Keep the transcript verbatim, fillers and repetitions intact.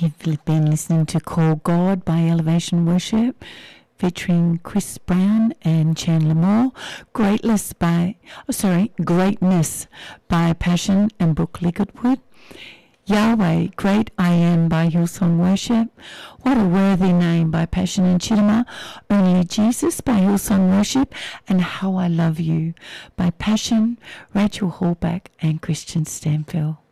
You've been listening to Call God by Elevation Worship, featuring Chris Brown and Chandler Moore. Greatness by, oh, sorry, Greatness by Passion and Brooke Licketwood. Yahweh, Great I Am by Hillsong Worship. What a Worthy Name by Passion and Chittima. Only Jesus by Hillsong Worship. And How I Love You by Passion, Rachel Hallback and Christian Stanfield.